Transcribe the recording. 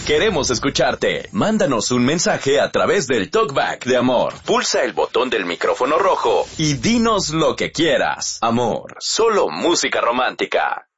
Queremos escucharte. Mándanos un mensaje a través del TalkBack de Amor. Pulsa el botón del micrófono rojo y dinos lo que quieras. Amor, solo música romántica.